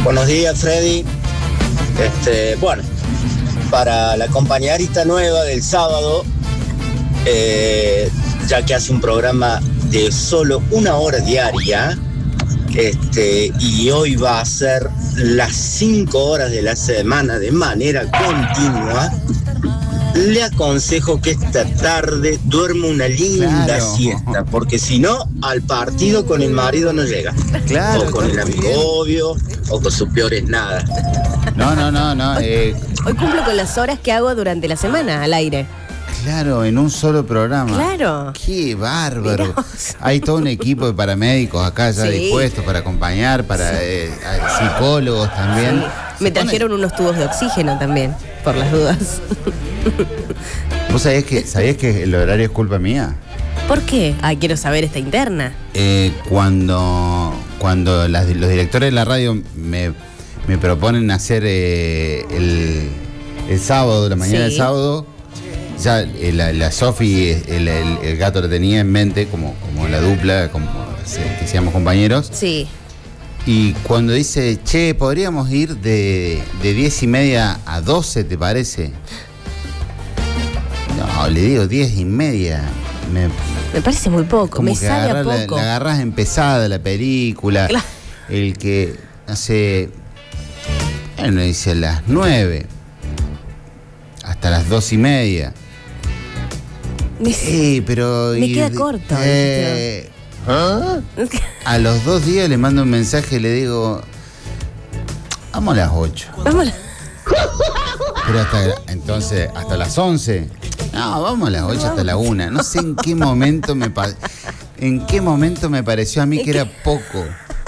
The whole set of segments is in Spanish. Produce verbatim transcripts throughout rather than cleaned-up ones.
Buenos días, Freddy. Este, bueno, para la compañerita nueva del sábado, eh, ya que hace un programa de solo una hora diaria, este, y hoy va a ser las cinco horas de la semana de manera continua, le aconsejo que esta tarde duerma una linda claro. siesta, porque si no, al partido con el marido no llega. Claro, o con el amigo obvio, o con sus peores nada. No, no, no, no. Hoy, eh... hoy cumplo con las horas que hago durante la semana al aire. Claro, en un solo programa. Claro. Qué bárbaro. Mirá. Hay todo un equipo de paramédicos acá ya sí. dispuestos para acompañar, para sí. eh, psicólogos también. Sí. Me trajeron pone... unos tubos de oxígeno también, por las dudas. ¿Vos sabés que, sabés que el horario es culpa mía? ¿Por qué? Ah, quiero saber esta interna. Eh, cuando cuando las, los directores de la radio me, me proponen hacer eh, el, el sábado, la mañana sí. del sábado, ya eh, la, la Sofi, el, el, el gato lo tenía en mente como, como la dupla, como que seamos compañeros. Sí. Y cuando dice, che, podríamos ir de, de diez y media a doce, ¿te parece? No, le digo diez y media. Me, me parece muy poco, como me que sale a poco. La, la agarrás empezada la película. Claro. El que hace, bueno, dice a las nueve hasta las dos y media. Me, eh, pero me y, queda corto. Eh, ¿Ah? A los dos días le mando un mensaje y le digo, vamos a las ocho. Vamos a las... Pero hasta, entonces, hasta las once. No, vamos a las ocho hasta la una. No sé en qué momento me pa- en qué momento me pareció a mí que era poco.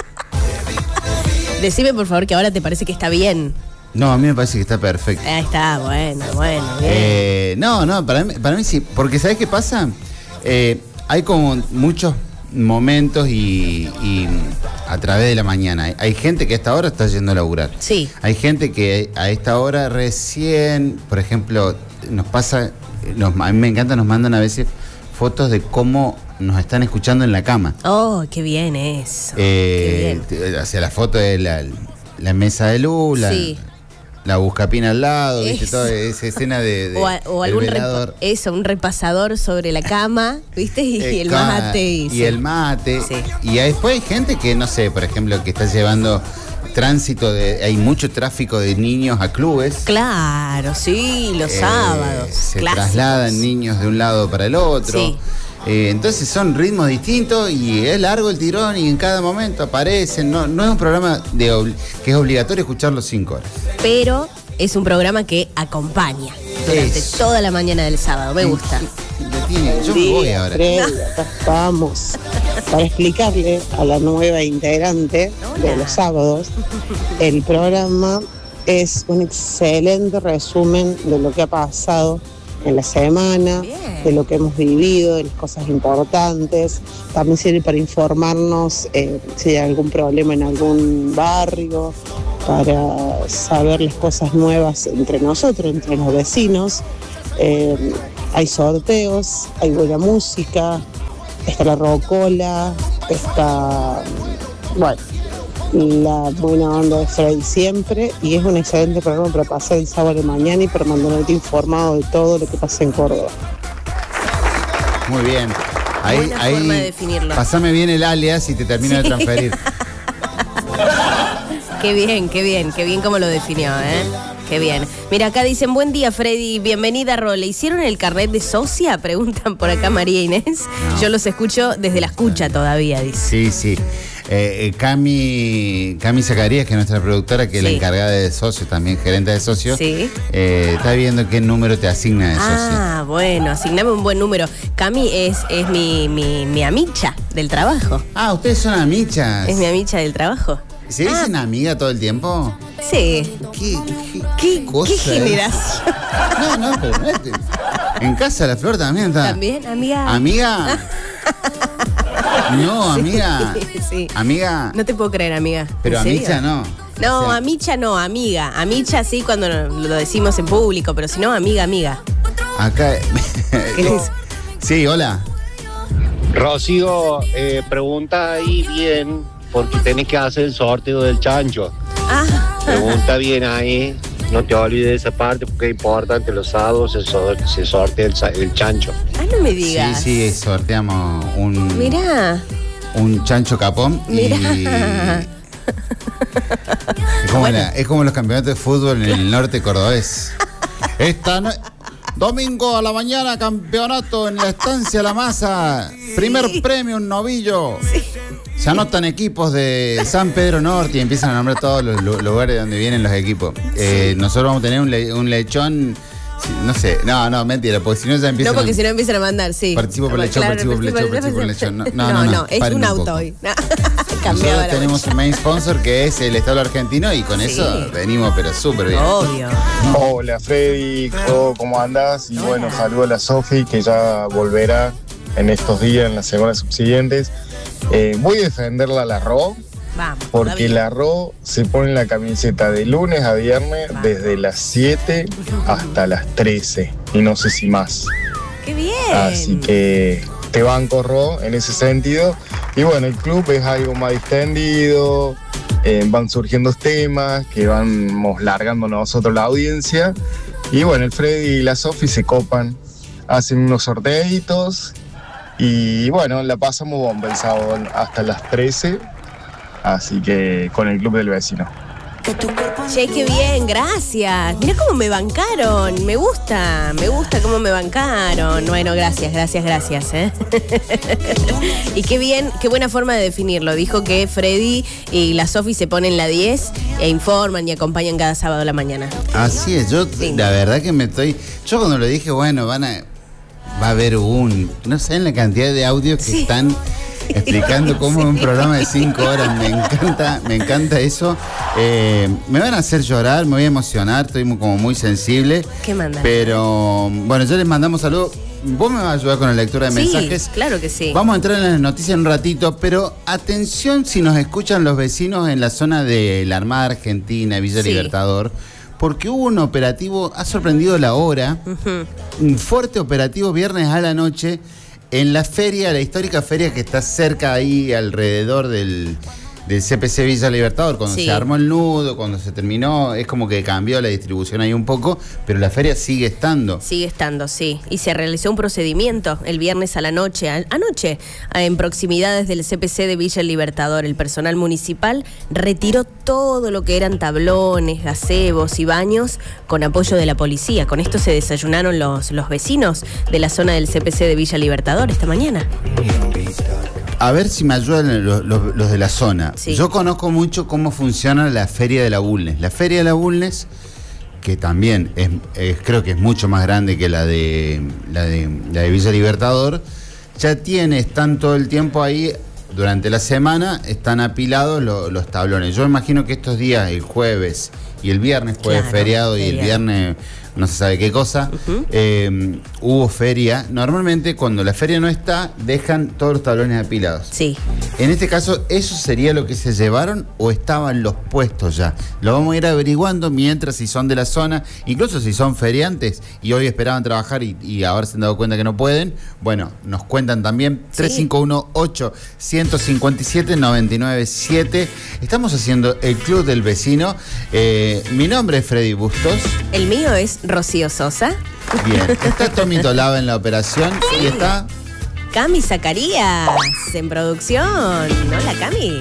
Decime por favor que ahora te parece que está bien. No, a mí me parece que está perfecto. Ahí está, bueno, bueno, bien. Eh, no, no, para mí, para mí sí, porque ¿sabés qué pasa? Eh, hay como muchos momentos y, y a través de la mañana. Hay, hay gente que a esta hora está yendo a laburar. Sí. Hay gente que a esta hora recién, por ejemplo, nos pasa, nos, a mí me encanta, nos mandan a veces fotos de cómo nos están escuchando en la cama. Oh, qué bien eso. Eh, qué bien. Hacia la foto de la, la mesa de luz, la, sí. la buscapina al lado, ¿viste? Toda esa escena de, de o, a, o algún repa- eso, un repasador sobre la cama, ¿viste? Y, eh, y el mate. Y, y sí. el mate. Sí. Y después hay gente que, no sé, por ejemplo, que está llevando tránsito, de, hay mucho tráfico de niños a clubes. Claro, sí, los eh, sábados. Se clásicos. trasladan niños de un lado para el otro. Sí. Eh, entonces son ritmos distintos y es largo el tirón y en cada momento aparecen. No, no es un programa de ob- que es obligatorio escucharlo cinco horas. Pero es un programa que acompaña durante Eso. toda la mañana del sábado. Me gusta. Yo me voy ahora. Freddy, acá estamos para explicarle a la nueva integrante Hola. de los sábados. El programa es un excelente resumen de lo que ha pasado en la semana, Bien. de lo que hemos vivido, de las cosas importantes. También sirve para informarnos eh, si hay algún problema en algún barrio, para saber las cosas nuevas entre nosotros, entre los vecinos. Eh, hay sorteos, hay buena música, está la rocola, está, bueno, la buena onda de Freddy siempre, y es un excelente programa para pasar el sábado de mañana y para mantenerte informado de todo lo que pasa en Córdoba. Muy bien. Ahí, Buena ahí forma de definirlo. Pasame bien el alias y te termino sí. de transferir. Qué bien, qué bien, qué bien como lo definió, ¿eh? Qué bien. Mira, acá dicen, buen día, Freddy, bienvenida, Ro. ¿Le hicieron el carnet de socia? Preguntan por acá María Inés. No. Yo los escucho desde la escucha todavía, dice. Sí, sí. Eh, eh, Cami, Cami Zacarías, que es nuestra productora, que es sí. la encargada de socio, también gerente de socio, sí. eh, está viendo qué número te asigna de socio. Ah, bueno, asigname un buen número. Cami es, es mi, mi, mi amicha del trabajo. Ah, ustedes son amichas. Es mi amicha del trabajo. ¿Se dicen ah. amiga todo el tiempo? Sí. ¿Qué, qué, ¿Qué, cosa? ¿Qué generación? No, no, pero no es, en casa la Flor también está. ¿También, amiga? ¿Amiga? No, amiga. Sí, sí. Amiga. No te puedo creer, amiga. Pero amicha no. No, o sea, amicha no, amiga. Amicha sí cuando lo decimos en público, pero si no, amiga, amiga. Acá. ¿Qué es? Sí, hola. Rocío, eh, pregunta ahí bien, porque tenés que hacer el sorteo del chancho. Ah. Pregunta bien ahí. No te olvides de esa parte porque es importante. Los sábados se, sor- se sortea el, el chancho. Ah, no me digas. Sí, sí, sorteamos un. Mirá. Un chancho capón. Mirá. Y. Es como, Bueno. la- es como los campeonatos de fútbol en el norte cordobés. Esta no- Domingo a la mañana, campeonato en la Estancia La Masa. Primer premio, un novillo. Se anotan equipos de San Pedro Norte y empiezan a nombrar todos los lu- lugares donde vienen los equipos. Eh, nosotros vamos a tener un, le- un lechón, no sé, no, no, mentira, porque si no ya empiezan No, porque a... si no empiezan a mandar, sí. Participo por lechón, Claro, participo por lechón, participo por lechón. No, no, no, no, es paren un un auto poco. hoy. Cambiaba Nosotros la tenemos bolsa. un main sponsor que es el Estado argentino y con Sí. eso venimos pero súper bien. Obvio. Hola Freddy, ¿cómo andás? Y bueno, saludo a la Sofi que ya volverá en estos días, en las semanas subsiguientes. Eh, voy a defenderla a la Ro, Vamos. porque todavía. la Ro se pone la camiseta de lunes a viernes desde las siete hasta las trece y no sé si más. ¡Qué bien! Así que te banco, Ro, en ese sentido. Y bueno, el club es algo más distendido, eh, van surgiendo temas que vamos largando nosotros la audiencia. Y bueno, el Freddy y la Sofi se copan, hacen unos sorteitos y bueno, la pasamos bomba el sábado hasta las trece. Así que con el club del vecino. Che, qué bien, gracias. Mirá cómo me bancaron. Me gusta, me gusta cómo me bancaron. Bueno, gracias, gracias, gracias. ¿eh? Y qué bien, qué buena forma de definirlo. Dijo que Freddy y la Sofi se ponen la diez e informan y acompañan cada sábado a la mañana. Así es, yo Sí. la verdad que me estoy... Yo cuando lo dije, bueno, van a... Va a haber un... No sé en la cantidad de audios que Sí. están explicando cómo Sí. un programa de cinco horas. Me encanta, me encanta eso. Eh, me van a hacer llorar, me voy a emocionar, estoy muy- como muy sensible. ¿Qué mandan? Pero bueno, ya les mandamos saludos. Vos me vas a ayudar con la lectura de Sí, mensajes. claro que sí. Vamos a entrar en las noticias en un ratito, pero atención si nos escuchan los vecinos en la zona de la Armada Argentina, Villa Sí. Libertador, porque hubo un operativo, ha sorprendido la hora, Ujú. un fuerte operativo viernes a la noche en la feria, la histórica feria que está cerca ahí alrededor del, del C P C Villa Libertador, cuando Sí. se armó el nudo, cuando se terminó, es como que cambió la distribución ahí un poco, pero la feria sigue estando. Sigue estando, sí. Y se realizó un procedimiento el viernes a la noche, a- anoche, a- en proximidades del C P C de Villa El Libertador. El personal municipal retiró todo lo que eran tablones, gazebos y baños con apoyo de la policía. Con esto se desayunaron los, los vecinos de la zona del C P C de Villa Libertador esta mañana. A ver si me ayudan los, los- los de la zona. Sí. Yo conozco mucho cómo funciona la Feria de la Bulnes. La Feria de la Bulnes, que también es, es- creo que es mucho más grande que la de, la de, la de Villa Libertador, ya tiene, están todo el tiempo ahí, durante la semana, están apilados lo- los tablones. Yo imagino que estos días, el jueves y el viernes, jueves Claro, feriado y el feriado. viernes no se sabe qué cosa, Ujú. eh, hubo feria. Normalmente cuando la feria no está, dejan todos los tablones apilados. Sí. En este caso, ¿eso sería lo que se llevaron o estaban los puestos ya? Lo vamos a ir averiguando mientras si son de la zona, incluso si son feriantes y hoy esperaban trabajar y, y ahora se han dado cuenta que no pueden. Bueno, nos cuentan también tres cinco uno ocho, uno cinco siete, nueve nueve siete. Estamos haciendo el Club del Vecino. Eh, mi nombre es Freddy Bustos. El mío es Rocío Sosa. Bien, está Tommy Tolaba en la operación y está... Cami Zacarías en producción. Hola, Cami.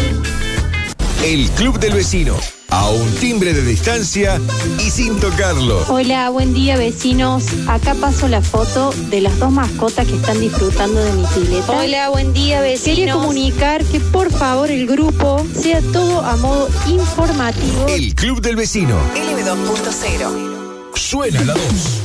El Club del Vecino. A un timbre de distancia y sin tocarlo. Hola, buen día vecinos. Acá paso la foto de las dos mascotas que están disfrutando de mi pileta. Hola, buen día vecinos. Quería comunicar que por favor el grupo sea todo a modo informativo. El Club del Vecino. L B dos punto cero. Suena la voz.